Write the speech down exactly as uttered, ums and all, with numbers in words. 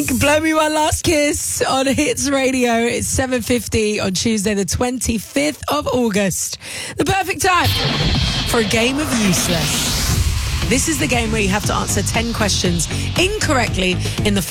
Blow Me One Last Kiss on Hits Radio. It's seven fifty on Tuesday, the twenty-fifth of August. The perfect time for a game of Useless. This is the game where you have to answer ten questions incorrectly in the